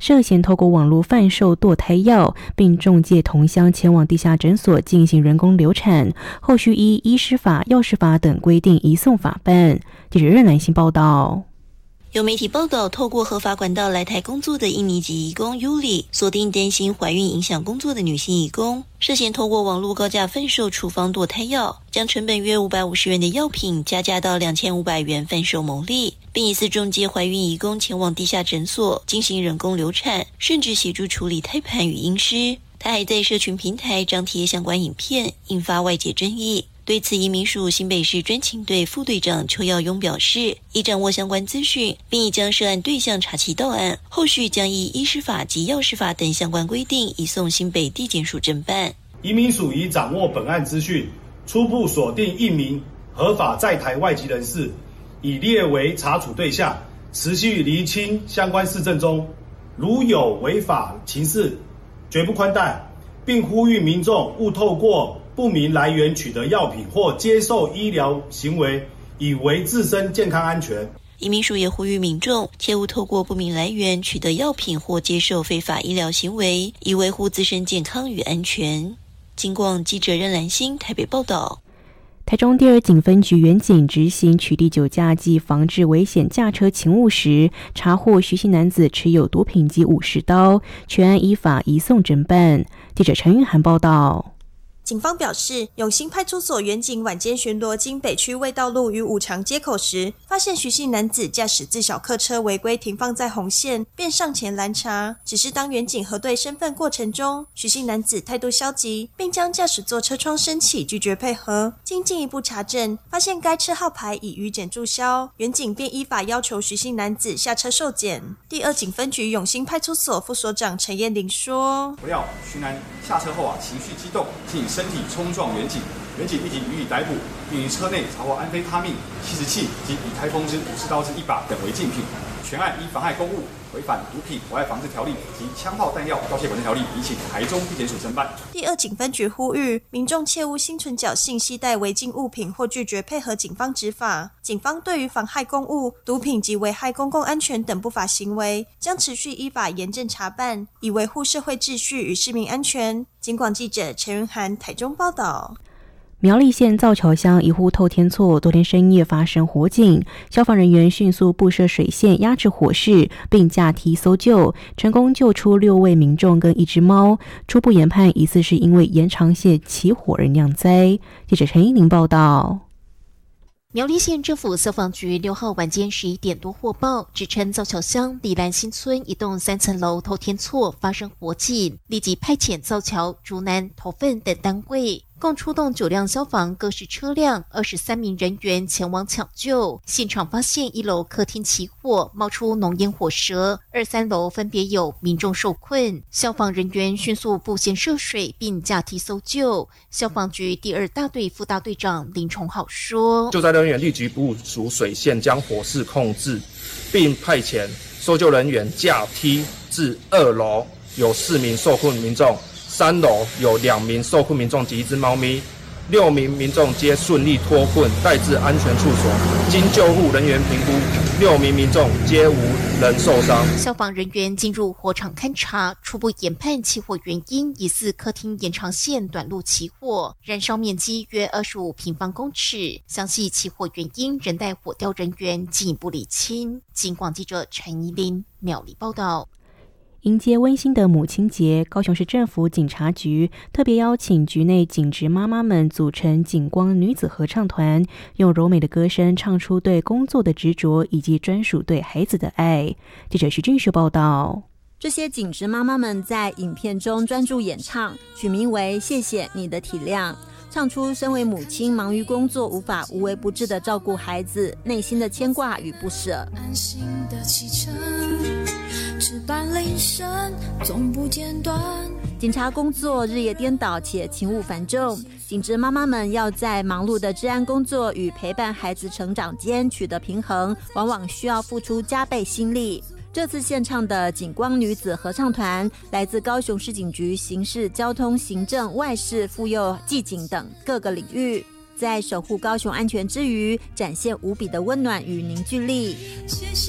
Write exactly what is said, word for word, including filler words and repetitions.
涉嫌透过网络贩售堕胎药，并中介同乡前往地下诊所进行人工流产，后续依医师法、药师法等规定移送法办。记者任兰心报道。 有媒体报道，透过合法管道来台工作的印尼籍移工 Yuli 锁定担心怀孕影响工作的女性移工，涉嫌透过网络高价贩售处方堕胎药，将成本约五百五十元的药品加价到两千五百元贩售牟利，并疑似中介怀孕移工前往地下诊所进行人工流产，甚至协助处理胎盘与阴湿。他还在社群平台张贴相关影片，引发外界争议。对此，移民署新北市专勤队副队长邱耀庸表示，已掌握相关资讯，并已将涉案对象查缉到案，后续将依医师法及药师法等相关规定移送新北地检署侦办。 移民署已掌握本案资讯，初步锁定一名合法在台外籍人士，已列为查处对象，持续厘清相关事证中，如有违法情事，绝不宽待，并呼吁民众勿透过不明来源取得药品或接受医疗行为，以为自身健康安全。 移民署也呼吁民众切勿透过不明来源取得药品或接受非法医疗行为，以维护自身健康与安全。经广记者任兰心台北报道。 台中第二警分局员警执行取缔酒驾及防治危险驾车勤务时，查获徐姓男子持有毒品及武士刀，全案依法移送侦办。记者陈韵涵报道。 警方表示，永兴派出所员警晚间巡逻经北区卫道路与五常街口时，发现徐姓男子驾驶自小客车违规停放在红线，便上前拦查。只是当员警核对身份过程中，徐姓男子态度消极，并将驾驶座车窗升起，拒绝配合。经进一步查证，发现该车号牌已予检注销，员警便依法要求徐姓男子下车受检。第二警分局永兴派出所副所长陈彦玲说：“ 不料徐男下车后啊，情绪激动，竟身体冲撞员警，员警立即予以逮捕，并于车内查获安非他命、吸食器及以开封之武士刀之一把等违禁品。全案依妨害公务、违反毒品危害防治条例及枪炮弹药盗窃管制条例，移请台中地检署侦办。 第二警分局呼吁民众切勿心存侥幸携带违禁物品或拒绝配合警方执法。警方对于妨害公务、毒品及危害公共安全等不法行为，将持续依法严正查办，以维护社会秩序与市民安全。警广记者陈云涵台中报道。 苗栗县造桥乡一户透天厝昨天深夜发生火警，消防人员迅速布设水线压制火势，并架梯搜救，成功救出六位民众跟一只猫。初步研判疑似是因为延长线起火而酿灾。记者陈依宁报道。 苗栗县政府消防局六号晚间十一点多获报，指称造桥乡里兰新村一栋三层楼透天厝发生火警，立即派遣造桥、竹南、头份等单位，共出动九辆消防各式车辆，二十三名人员前往抢救。现场发现一楼客厅起火，冒出浓烟火舌，二三楼分别有民众受困，消防人员迅速布线涉水，并架梯搜救。消防局第二大队副大队长林崇豪说：“ 救灾人员立即部署水线将火势控制，并派遣搜救人员架梯至二楼，有四名受困民众。三楼有两名受困民众及一只猫咪，六名民众皆顺利脱困，带至安全处所。经救护人员评估，六名民众皆无人受伤。 消防人员进入火场勘查，初步研判起火原因疑似客厅延长线短路起火，燃烧面积约二十五平方公尺。详细起火原因仍待火调人员进一步理清。警广记者陈怡琳苗栗报道。 迎接温馨的母亲节，高雄市政府警察局特别邀请局内警职妈妈们组成警光女子合唱团，用柔美的歌声唱出对工作的执着以及专属对孩子的爱。记者徐俊秀报道。 这些警职妈妈们在影片中专注演唱，取名为《谢谢你的体谅》，唱出身为母亲忙于工作无法无微不至的照顾孩子内心的牵挂与不舍。 安心的启程，翅膀铃声总不间断。 警察工作日夜颠倒且勤务繁重，警职妈妈们要在忙碌的治安工作与陪伴孩子成长间取得平衡，往往需要付出加倍心力。这次献唱的警光女子合唱团来自高雄市警局刑事、交通、行政、外事、妇幼、技警等各个领域，在守护高雄安全之余，展现无比的温暖与凝聚力。